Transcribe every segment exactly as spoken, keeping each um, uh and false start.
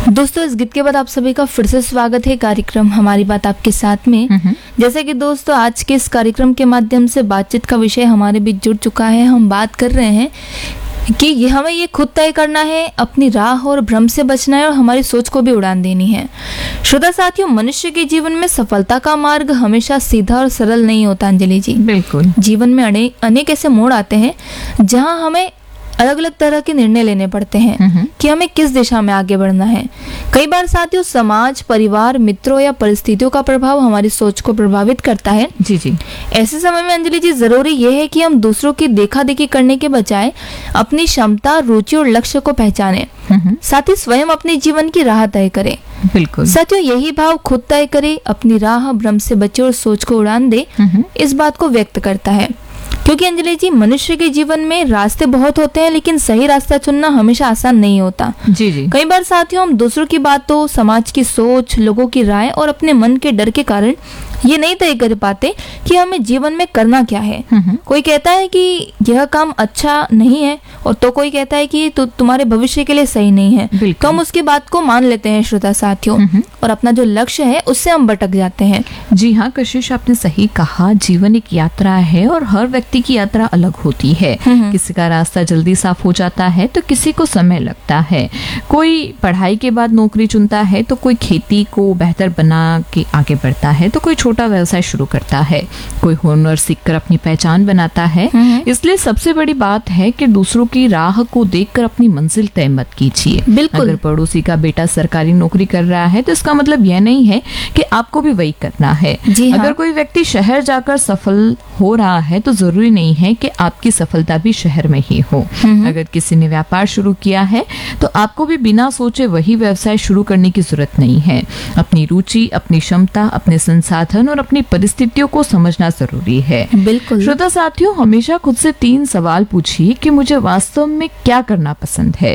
दोस्तों, इस गीत के बाद आप सभी का फिर से स्वागत है कार्यक्रम हमारी बात आपके साथ में। जैसे कि दोस्तों, आज के इस कार्यक्रम के माध्यम से बातचीत का विषय हमारे बीच जुड़ चुका है। हम बात कर रहे हैं कि ये हमें ये खुद तय करना है, अपनी राह और भ्रम से बचना है और हमारी सोच को भी उड़ान देनी है। श्रोता साथियों, मनुष्य के जीवन में सफलता का मार्ग हमेशा सीधा और सरल नहीं होता। अंजलि जी, बिल्कुल। जीवन में अनेक अनेक ऐसे मोड़ आते हैं जहां हमें अलग अलग तरह के निर्णय लेने पड़ते हैं कि हमें किस दिशा में आगे बढ़ना है। कई बार साथियों, समाज, परिवार, मित्रों या परिस्थितियों का प्रभाव हमारी सोच को प्रभावित करता है। जी जी। ऐसे समय में अंजलि जी, जरूरी यह है कि हम दूसरों की देखा देखी करने के बजाय अपनी क्षमता, रुचि और लक्ष्य को पहचानें, साथ ही स्वयं अपने जीवन की राह तय करें। बिल्कुल साथियों, यही भाव खुद तय करे, अपनी राह, भ्रम से बचे और सोच को उड़ान दे, इस बात को व्यक्त करता है। क्योंकि अंजलि जी, मनुष्य के जीवन में रास्ते बहुत होते हैं, लेकिन सही रास्ता चुनना हमेशा आसान नहीं होता। जी जी। कई बार साथियों, हम दूसरों की बातों, समाज की सोच, लोगों की राय और अपने मन के डर के कारण ये नहीं तय कर पाते कि हमें जीवन में करना क्या है। कोई कहता है कि यह काम अच्छा नहीं है और तो कोई कहता है कि तो तुम्हारे भविष्य के लिए सही नहीं है, तो हम उसकी बात को मान लेते हैं श्रोता साथियों, और अपना जो लक्ष्य है उससे हम भटक जाते हैं। जी हाँ कशिश, आपने सही कहा। जीवन एक यात्रा है और हर व्यक्ति की यात्रा अलग होती है। किसी का रास्ता जल्दी साफ हो जाता है तो किसी को समय लगता है। कोई पढ़ाई के बाद नौकरी चुनता है तो कोई खेती को बेहतर बना के आगे बढ़ता है, तो कोई छोटा व्यवसाय शुरू करता है, कोई हुनर सीखकर अपनी पहचान बनाता है। इसलिए सबसे बड़ी बात है कि दूसरों की राह को देखकर अपनी मंजिल तय मत कीजिए। बिल्कुल। अगर पड़ोसी का बेटा सरकारी नौकरी कर रहा है तो इसका मतलब यह नहीं है कि आपको भी वही करना है। जी हाँ। अगर कोई व्यक्ति शहर जाकर सफल हो रहा है तो जरूरी नहीं है कि आपकी सफलता भी शहर में ही हो। अगर किसी ने व्यापार शुरू किया है तो आपको भी बिना सोचे वही व्यवसाय शुरू करने की जरूरत नहीं है। अपनी रुचि, अपनी क्षमता, अपने संसाधन और अपनी परिस्थितियों को समझना जरूरी है। बिल्कुल। श्रोता साथियों, हमेशा खुद से तीन सवाल पूछिए कि मुझे वास्तव में क्या करना पसंद है,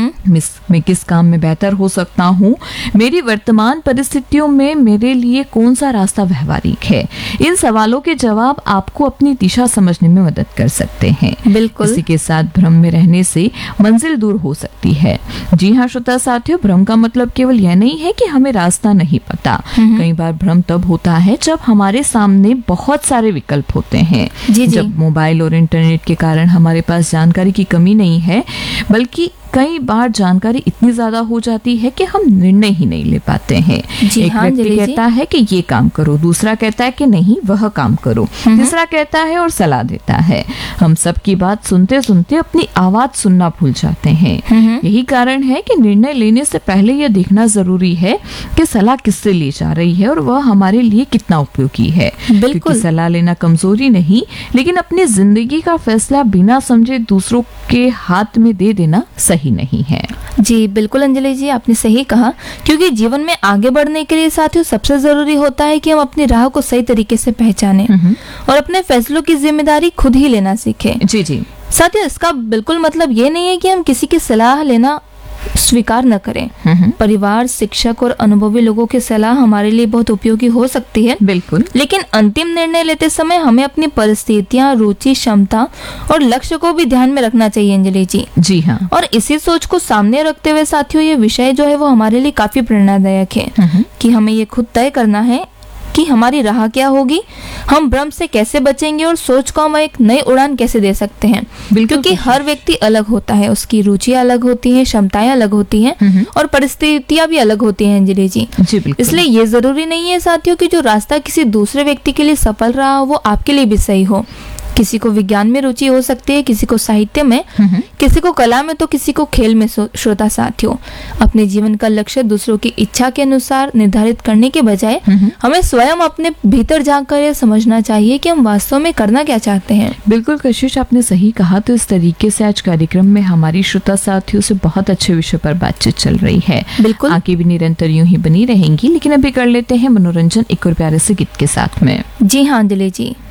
मैं किस काम में बेहतर हो सकता हूँ, मेरी वर्तमान परिस्थितियों में मेरे लिए कौन सा रास्ता व्यवहारिक है। इन सवालों के जवाब आपको अपनी दिशा समझने में मदद कर सकते हैं। बिल्कुल। किसी के साथ भ्रम में रहने से मंजिल दूर हो सकती है। जी हाँ श्रोता साथियों, भ्रम का मतलब केवल यह नहीं है कि हमें रास्ता नहीं पता। कई बार भ्रम तब होता है जब हमारे सामने बहुत सारे विकल्प होते हैं। जी जी। जब मोबाइल और इंटरनेट के कारण हमारे पास जानकारी की कमी नहीं है, बल्कि कई बार जानकारी इतनी ज्यादा हो जाती है कि हम निर्णय ही नहीं ले पाते हैं। एक हाँ, व्यक्ति कहता है कि ये काम करो, दूसरा कहता है कि नहीं वह काम करो, तीसरा कहता है और सलाह देता है। हम सबकी बात सुनते सुनते अपनी आवाज सुनना भूल जाते हैं। यही कारण है कि निर्णय लेने से पहले यह देखना जरूरी है कि सलाह किससे ली जा रही है और वह हमारे लिए कितना उपयोगी है। बिल्कुल। सलाह लेना कमजोरी नहीं, लेकिन अपनी जिंदगी का फैसला बिना समझे दूसरों के हाथ में दे देना सही नहीं है। जी बिल्कुल अंजलि जी, आपने सही कहा। क्योंकि जीवन में आगे बढ़ने के लिए साथियों सबसे जरूरी होता है कि हम अपनी राह को सही तरीके से पहचानें और अपने फैसलों की जिम्मेदारी खुद ही लेना सीखें। जी जी। साथियों, इसका बिल्कुल मतलब ये नहीं है कि हम किसी की सलाह लेना स्वीकार न करें। परिवार, शिक्षक और अनुभवी लोगों की सलाह हमारे लिए बहुत उपयोगी हो सकती है। बिल्कुल। लेकिन अंतिम निर्णय लेते समय हमें अपनी परिस्थितियां, रुचि, क्षमता और लक्ष्य को भी ध्यान में रखना चाहिए अंजलि जी। जी हाँ। और इसी सोच को सामने रखते हुए साथियों, ये विषय जो है वो हमारे लिए काफी प्रेरणादायक है कि हमें ये खुद तय करना है कि हमारी राह क्या होगी, हम भ्रम से कैसे बचेंगे और सोच को हम एक नई उड़ान कैसे दे सकते हैं। क्योंकि हर व्यक्ति अलग होता है, उसकी रुचियां अलग होती हैं, क्षमताएं अलग होती हैं और परिस्थितियां भी अलग होती हैं अंजलि जी। जी बिल्कुल। इसलिए ये जरूरी नहीं है साथियों कि जो रास्ता किसी दूसरे व्यक्ति के लिए सफल रहा हो वो आपके लिए भी सही हो। किसी को विज्ञान में रुचि हो सकती है, किसी को साहित्य में, किसी को कला में, तो किसी को खेल में। श्रोता साथियों, अपने जीवन का लक्ष्य दूसरों की इच्छा के अनुसार निर्धारित करने के बजाय हमें स्वयं अपने भीतर झांककर यह समझना चाहिए कि हम वास्तव में करना क्या चाहते हैं। बिल्कुल कशिश, आपने सही कहा। तो इस तरीके से आज कार्यक्रम में हमारी श्रोता साथियों से बहुत अच्छे विषय पर बातचीत चल रही है। बिल्कुल। आगे भी निरंतर यूं ही बनी रहेंगी, लेकिन अभी कर लेते हैं मनोरंजन एक और प्यारे से गीत के साथ में। जी हाँ अंजलि जी।